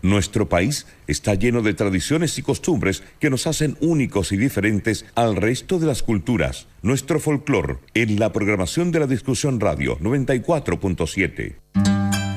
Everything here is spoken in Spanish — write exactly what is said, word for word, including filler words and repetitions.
Nuestro país está lleno de tradiciones y costumbres que nos hacen únicos y diferentes al resto de las culturas. Nuestro folclor en la programación de la Discusión Radio noventa y cuatro punto siete.